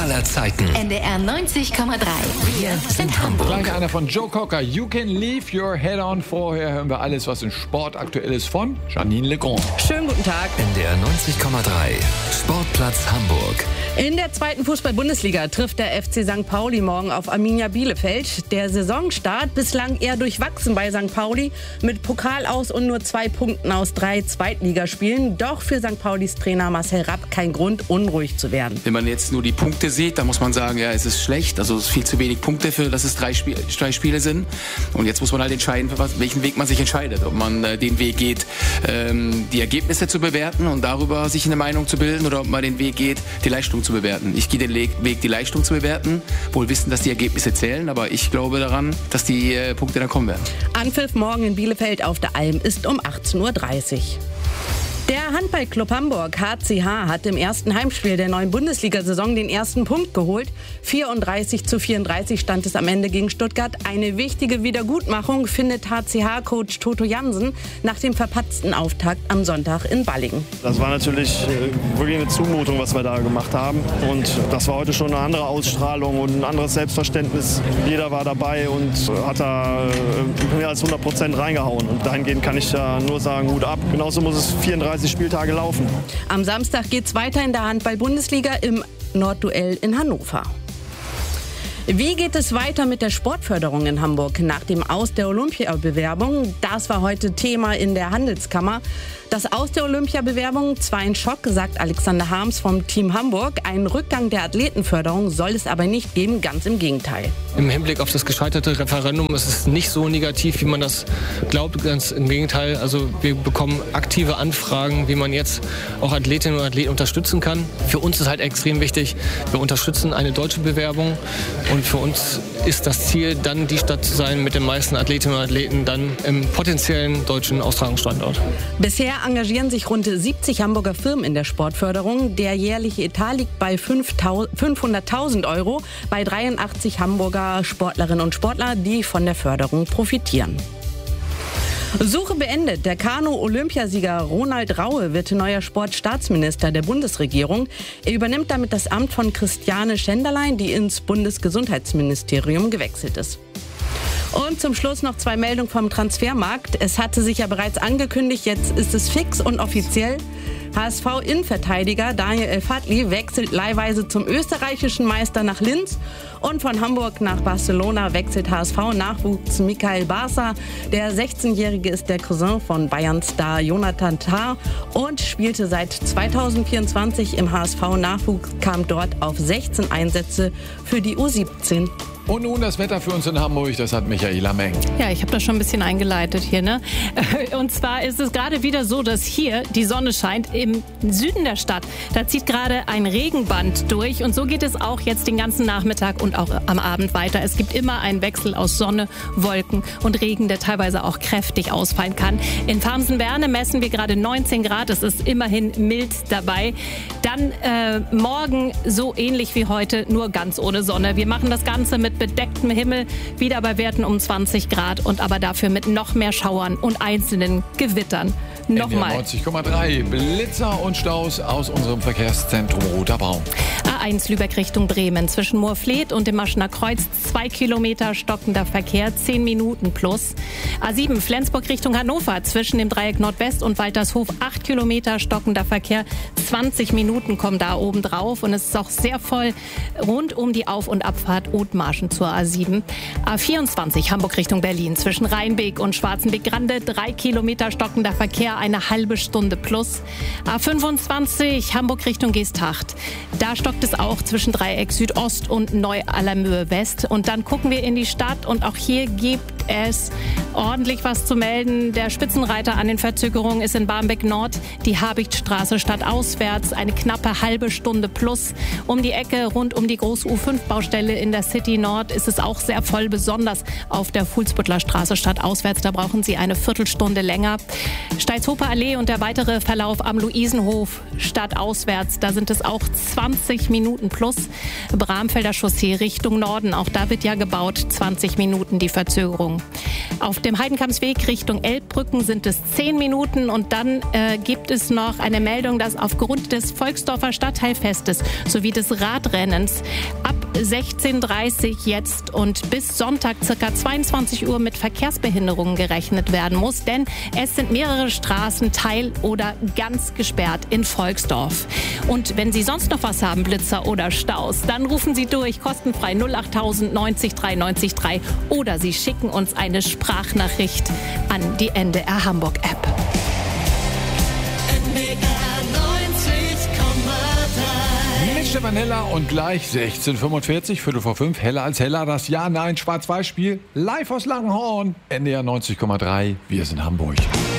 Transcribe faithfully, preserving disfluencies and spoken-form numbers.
aller Zeiten. N D R neunzig Komma drei. Wir sind Hamburg. Gleich einer von Joe Cocker. You can leave your head on. Vorher hören wir alles, was im Sport aktuell ist, von Janine Legrand. Schönen guten Tag. N D R neunzig Komma drei. Sportplatz Hamburg. In der zweiten Fußball-Bundesliga trifft der F C Sankt Pauli morgen auf Arminia Bielefeld. Der Saisonstart bislang eher durchwachsen bei Sankt Pauli mit Pokal aus und nur zwei Punkten aus drei Zweitligaspielen. Doch für Sankt Paulis Trainer Marcel Rapp kein Grund, unruhig zu werden. Wenn man jetzt nur die Punkte sieht, dann muss man sagen, ja, es ist schlecht. Also es ist viel zu wenig Punkte, für dass es drei, Spiel, drei Spiele sind. Und jetzt muss man halt entscheiden, für was, welchen Weg man sich entscheidet. Ob man äh, den Weg geht, ähm, die Ergebnisse zu bewerten und darüber sich eine Meinung zu bilden, oder ob man den Weg geht, die Leistung zu bewerten. Ich gehe den Weg, die Leistung zu bewerten, wohl wissen, dass die Ergebnisse zählen, aber ich glaube daran, dass die äh, Punkte dann kommen werden. Anpfiff morgen in Bielefeld auf der Alm ist um achtzehn Uhr dreißig. Der Handballclub Hamburg H C H hat im ersten Heimspiel der neuen Bundesliga-Saison den ersten Punkt geholt. vierunddreißig zu vierunddreißig stand es am Ende gegen Stuttgart. Eine wichtige Wiedergutmachung findet H C H-Coach Toto Jansen nach dem verpatzten Auftakt am Sonntag in Ballingen. Das war natürlich wirklich eine Zumutung, was wir da gemacht haben. Und das war heute schon eine andere Ausstrahlung und ein anderes Selbstverständnis. Jeder war dabei und hat da mehr als hundert Prozent reingehauen. Und dahingehend kann ich da nur sagen, Hut ab. Genauso muss es vierunddreißig Spieltage laufen. Am Samstag geht's weiter in der Handball-Bundesliga im Nordduell in Hannover. Wie geht es weiter mit der Sportförderung in Hamburg nach dem Aus der Olympiabewerbung? Das war heute Thema in der Handelskammer. Das Aus der Olympiabewerbung zwar ein Schock, sagt Alexander Harms vom Team Hamburg. Einen Rückgang der Athletenförderung soll es aber nicht geben, ganz im Gegenteil. Im Hinblick auf das gescheiterte Referendum ist es nicht so negativ, wie man das glaubt. Ganz im Gegenteil. Also wir bekommen aktive Anfragen, wie man jetzt auch Athletinnen und Athleten unterstützen kann. Für uns ist halt extrem wichtig, wir unterstützen eine deutsche Bewerbung. Und für uns ist das Ziel, dann die Stadt zu sein mit den meisten Athletinnen und Athleten dann im potenziellen deutschen Austragungsstandort. Bisher engagieren sich rund siebzig Hamburger Firmen in der Sportförderung. Der jährliche Etat liegt bei fünfhunderttausend Euro bei dreiundachtzig Hamburger Sportlerinnen und Sportler, die von der Förderung profitieren. Suche beendet. Der Kanu-Olympiasieger Ronald Raue wird neuer Sportstaatsminister der Bundesregierung. Er übernimmt damit das Amt von Christiane Schenderlein, die ins Bundesgesundheitsministerium gewechselt ist. Und zum Schluss noch zwei Meldungen vom Transfermarkt. Es hatte sich ja bereits angekündigt, jetzt ist es fix und offiziell. H S V-Innenverteidiger Daniel El-Fadli wechselt leihweise zum österreichischen Meister nach Linz. Und von Hamburg nach Barcelona wechselt H S V-Nachwuchs Michael Barca. Der sechzehnjährige ist der Cousin von Bayern-Star Jonathan Tah und spielte seit zweitausendvierundzwanzig im H S V-Nachwuchs, kam dort auf sechzehn Einsätze für die U siebzehn. Und nun das Wetter für uns in Hamburg, das hat Michaela Meng. Ja, ich habe das schon ein bisschen eingeleitet hier, ne? Und zwar ist es gerade wieder so, dass hier die Sonne scheint im Süden der Stadt. Da zieht gerade ein Regenband durch und so geht es auch jetzt den ganzen Nachmittag und auch am Abend weiter. Es gibt immer einen Wechsel aus Sonne, Wolken und Regen, der teilweise auch kräftig ausfallen kann. In Farmsen-Berne messen wir gerade neunzehn Grad, es ist immerhin mild dabei. Dann äh, morgen so ähnlich wie heute, nur ganz ohne Sonne. Wir machen das Ganze mit bedecktem Himmel, wieder bei Werten um zwanzig Grad und aber dafür mit noch mehr Schauern und einzelnen Gewittern. Nochmal. neunzig Komma drei Blitzer und Staus aus unserem Verkehrszentrum Roter Baum. A eins Lübeck Richtung Bremen. Zwischen Moorfleet und dem Maschener Kreuz zwei Kilometer stockender Verkehr, zehn Minuten plus. A sieben Flensburg Richtung Hannover. Zwischen dem Dreieck Nordwest und Waltershof acht Kilometer stockender Verkehr, zwanzig Minuten kommen da oben drauf. Und es ist auch sehr voll rund um die Auf- und Abfahrt Othmarschen zur A sieben. A vierundzwanzig Hamburg Richtung Berlin. Zwischen Rheinbeek und Schwarzenbeek-Grande drei Kilometer stockender Verkehr, eine halbe Stunde plus. A fünfundzwanzig Hamburg Richtung Geesthacht. Da stockt es auch zwischen Dreieck Südost und Neu-Allermöhe West. Und dann gucken wir in die Stadt und auch hier gibt es ordentlich was zu melden. Der Spitzenreiter an den Verzögerungen ist in Barmbek Nord, die Habichtstraße stadtauswärts, eine knappe halbe Stunde plus. Um die Ecke rund um die große U fünf Baustelle in der City Nord ist es auch sehr voll, besonders auf der Fuhlsbüttler Straße stadtauswärts. Da brauchen Sie eine Viertelstunde länger. Steilshofer Allee und der weitere Verlauf am Luisenhof stadtauswärts, da sind es auch zwanzig Minuten plus. Bramfelder Chaussee Richtung Norden, auch da wird ja gebaut, zwanzig Minuten die Verzögerung. Richtung. Auf dem Heidenkampsweg Richtung Elbbrücken sind es zehn Minuten und dann äh, gibt es noch eine Meldung, dass aufgrund des Volksdorfer Stadtteilfestes sowie des Radrennens ab sechzehn Uhr dreißig jetzt und bis Sonntag ca. zweiundzwanzig Uhr mit Verkehrsbehinderungen gerechnet werden muss, denn es sind mehrere Straßen teil- oder ganz gesperrt in Volksdorf. Und wenn Sie sonst noch was haben, Blitzer oder Staus, dann rufen Sie durch, kostenfrei null acht tausend neunzig drei neunzig drei oder Sie schicken uns eine Sprachnachricht an die N D R Hamburg App. N D R neunzig Komma drei. Mit Stefan Heller und gleich sechzehn Uhr fünfundvierzig, Viertel vor fünf, Heller als Heller, das Ja-Nein-Schwarz-Weiß-Spiel live aus Langenhorn. N D R neunzig Komma drei, wir sind Hamburg.